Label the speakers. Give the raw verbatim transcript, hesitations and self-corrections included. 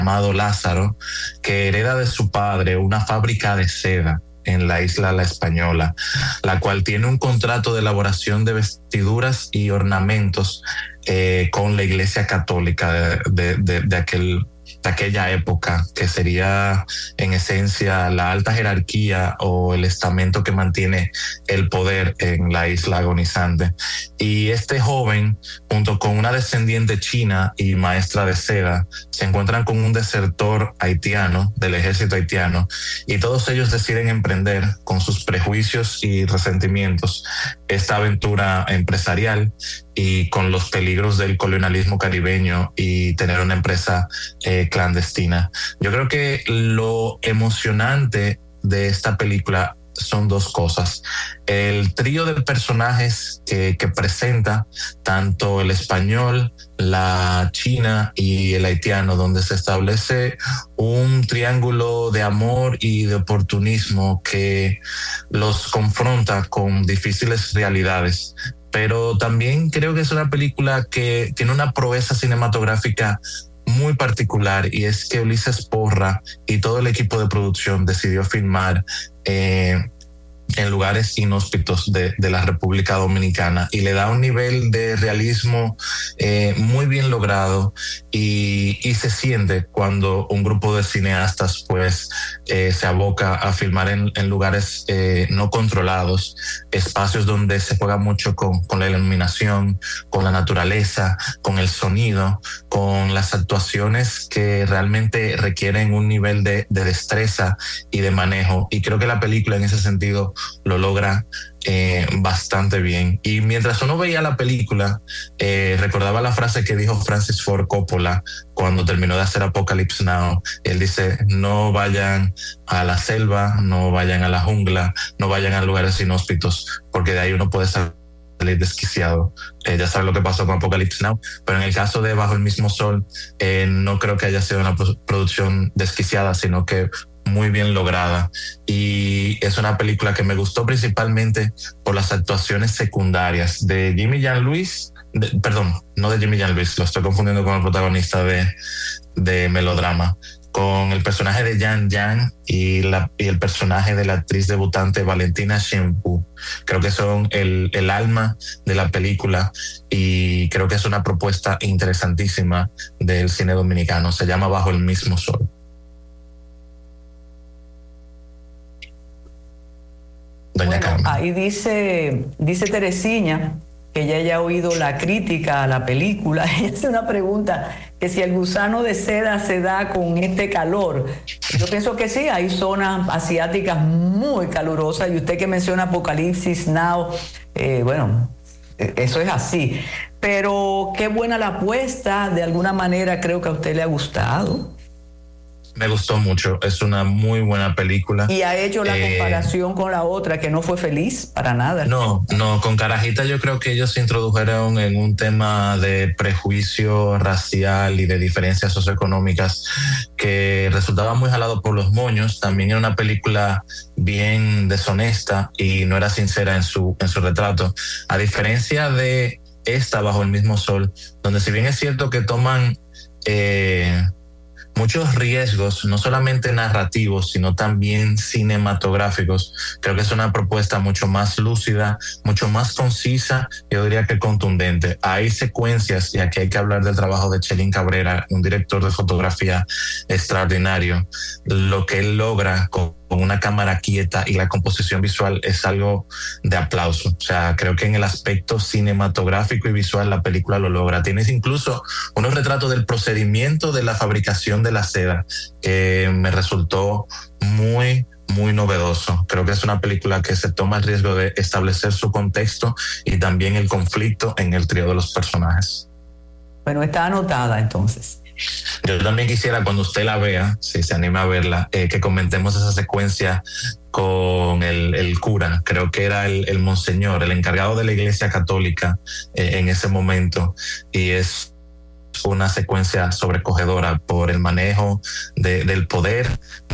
Speaker 1: llamado Lázaro, que hereda de su padre una fábrica de seda en la isla La Española, la cual tiene un contrato de elaboración de vestiduras y ornamentos eh, con la Iglesia Católica de, de, de, de aquel de aquella época, que sería en esencia la alta jerarquía o el estamento que mantiene el poder en la isla agonizante. Y este joven, junto con una descendiente china y maestra de seda, se encuentran con un desertor haitiano del ejército haitiano, y todos ellos deciden emprender, con sus prejuicios y resentimientos, esta aventura empresarial y con los peligros del colonialismo caribeño y tener una empresa eh, clandestina. Yo creo que lo emocionante de esta película son dos cosas. El trío de personajes que, que presenta, tanto el español, la china y el haitiano, donde se establece un triángulo de amor y de oportunismo que los confronta con difíciles realidades. Pero también creo que es una película que tiene una proeza cinematográfica muy particular, y es que Ulises Porra y todo el equipo de producción decidió filmar eh, en lugares inhóspitos de, de la República Dominicana, y le da un nivel de realismo eh, muy bien logrado, y, y se siente cuando un grupo de cineastas pues eh, se aboca a filmar en, en lugares eh, no controlados, espacios donde se juega mucho con, con la iluminación, con la naturaleza, con el sonido, con las actuaciones que realmente requieren un nivel de, de destreza y de manejo, y creo que la película en ese sentido lo logra eh, bastante bien. Y mientras uno veía la película, eh, recordaba la frase que dijo Francis Ford Coppola cuando terminó de hacer Apocalypse Now. Él dice: no vayan a la selva, no vayan a la jungla, no vayan a lugares inhóspitos, porque de ahí uno puede salir desquiciado. Eh, ya sabes lo que pasó con Apocalypse Now, pero en el caso de Bajo el Mismo Sol, eh, no creo que haya sido una producción desquiciada, sino que muy bien lograda. Y es una película que me gustó principalmente por las actuaciones secundarias de Jimmy Jean-Louis, de, perdón, no de Jimmy Jean-Louis, lo estoy confundiendo con el protagonista de, de Melodrama, con el personaje de Yang Yang y, la, y el personaje de la actriz debutante Valentina Shempu. Creo que son el, el alma de la película, y creo que es una propuesta interesantísima del cine dominicano. Se llama Bajo el Mismo Sol. Doña
Speaker 2: bueno,
Speaker 1: Carmen.
Speaker 2: Ahí dice, dice Teresiña que ella ya ha oído la crítica a la película. Ella hace una pregunta, que si el gusano de seda se da con este calor. Yo pienso que sí, hay zonas asiáticas muy calurosas, y usted que menciona Apocalipsis Now, eh, bueno, eso es así. Pero qué buena la apuesta, de alguna manera creo que a usted le ha gustado.
Speaker 1: Me gustó mucho, es una muy buena película.
Speaker 2: Y ha hecho la eh, comparación con la otra, que no fue feliz para nada.
Speaker 1: No, no, con Carajita yo creo que ellos se introdujeron en un tema de prejuicio racial y de diferencias socioeconómicas que resultaba muy jalado por los moños. También era una película bien deshonesta y no era sincera en su, en su retrato. A diferencia de esta, Bajo el Mismo Sol, donde si bien es cierto que toman Eh, muchos riesgos, no solamente narrativos, sino también cinematográficos. Creo que es una propuesta mucho más lúcida, mucho más concisa, yo diría que contundente. Hay secuencias, y aquí hay que hablar del trabajo de Chelín Cabrera, un director de fotografía extraordinario. Lo que él logra con con una cámara quieta y la composición visual es algo de aplauso. O sea, creo que en el aspecto cinematográfico y visual la película lo logra. Tienes incluso unos retratos del procedimiento de la fabricación de la seda que me resultó muy, muy novedoso. Creo que es una película que se toma el riesgo de establecer su contexto y también el conflicto en el trío de los personajes.
Speaker 2: Bueno, está anotada entonces.
Speaker 1: Yo también quisiera, cuando usted la vea, si se anima a verla, eh, que comentemos esa secuencia con el, el cura. Creo que era el, el monseñor, el encargado de la Iglesia Católica eh, en ese momento, y es una secuencia sobrecogedora por el manejo de, del poder